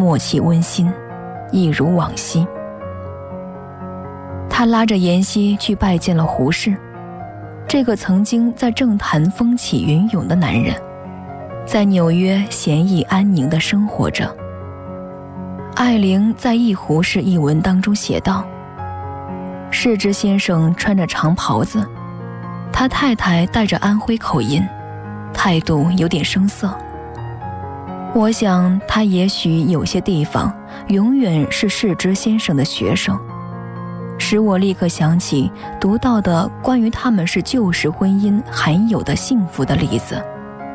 默契温馨，一如往昔。他拉着妍希去拜见了胡适，这个曾经在政坛风起云涌的男人，在纽约闲逸安宁地生活着。艾玲在《忆胡适》一文当中写道，世之先生穿着长袍子，他太太带着安徽口音，态度有点生涩。我想他也许有些地方永远是世之先生的学生，使我立刻想起读到的关于他们是旧时婚姻罕有的幸福的例子。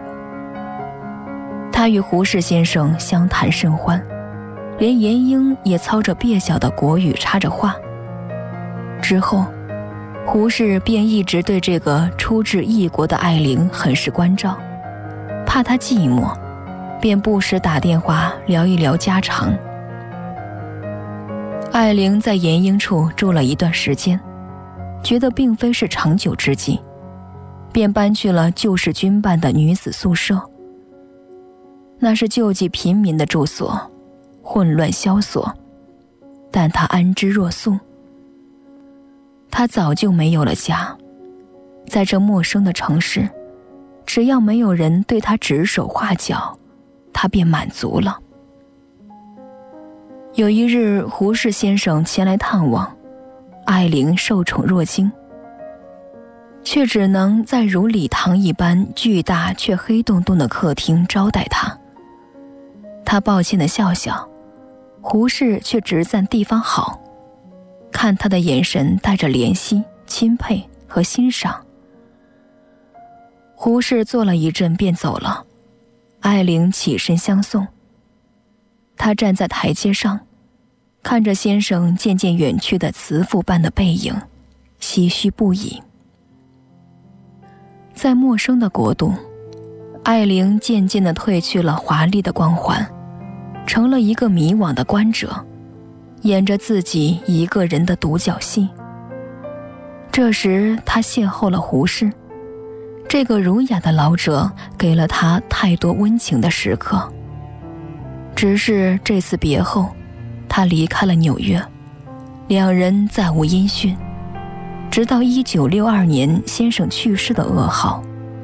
他与胡适先生相谈甚欢，连严英也操着蹩脚的国语插着话。之后胡适便一直对这个出自异国的艾玲很是关照，怕她寂寞，便不时打电话聊一聊家常。艾玲在严英处住了一段时间，觉得并非是长久之计，便搬去了旧式军办的女子宿舍。那是救济贫民的住所，混乱萧索，但她安之若素。她早就没有了家，在这陌生的城市，只要没有人对她指手画脚，她便满足了。有一日，胡适先生前来探望，艾玲受宠若惊，却只能在如礼堂一般巨大却黑洞洞的客厅招待他。他抱歉地笑笑，胡适却直赞地方好，看他的眼神带着怜惜、钦佩和欣赏。胡适坐了一阵便走了，艾玲起身相送。他站在台阶上，看着先生渐渐远去的慈父般的背影，唏嘘不已。在陌生的国度，艾玲渐渐地褪去了华丽的光环，成了一个迷惘的观者，演着自己一个人的独角戏。这时他邂逅了胡适，这个儒雅的老者给了他太多温情的时刻。只是这次别后，他离开了纽约，两人再无音讯，直到1962年先生去世的噩耗。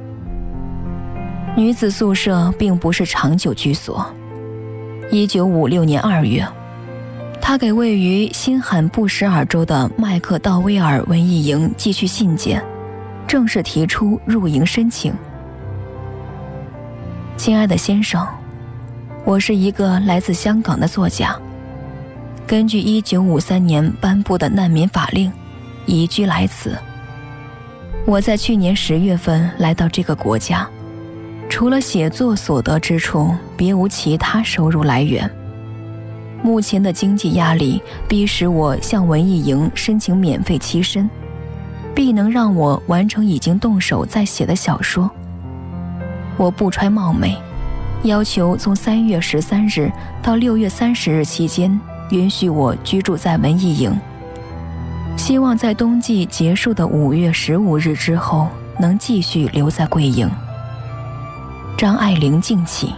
女子宿舍并不是长久居所。1956年2月，他给位于新罕布什尔州的麦克道威尔文艺营寄去信件，正式提出入营申请。亲爱的先生，我是一个来自香港的作家，根据1953年颁布的难民法令，移居来此。我在去年10月份来到这个国家，除了写作所得之处，别无其他收入来源。目前的经济压力逼使我向文艺营申请免费栖身，必能让我完成已经动手在写的小说。我不揣冒昧，要求从3月13日到6月30日期间允许我居住在文艺营，希望在冬季结束的5月15日之后能继续留在贵营。张爱玲敬启。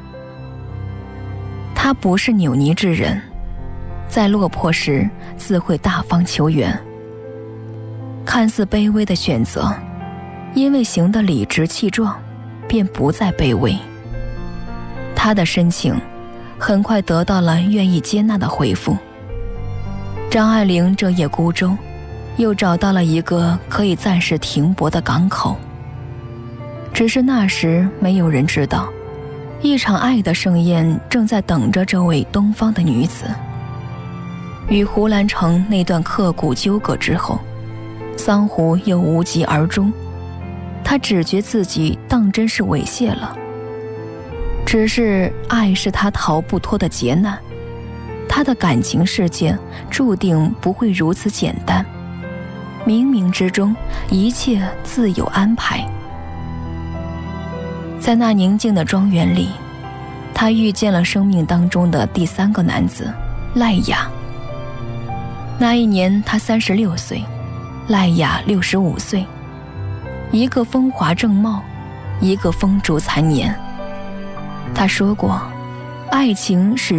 他不是扭捏之人，在落魄时自会大方求援。看似卑微的选择，因为行得理直气壮，便不再卑微。他的申请很快得到了愿意接纳的回复。张爱玲这叶孤舟又找到了一个可以暂时停泊的港口。只是那时没有人知道，一场爱的盛宴正在等着这位东方的女子。与胡兰成那段刻骨纠葛之后，桑湖又无疾而终，他只觉自己当真是猥亵了。只是爱是他逃不脱的劫难，他的感情世界注定不会如此简单，冥冥之中一切自有安排。在那宁静的庄园里，他遇见了生命当中的第3个男子赖雅。那一年他36岁，赖雅65岁，一个风华正茂，一个风烛残年。他说过，爱情是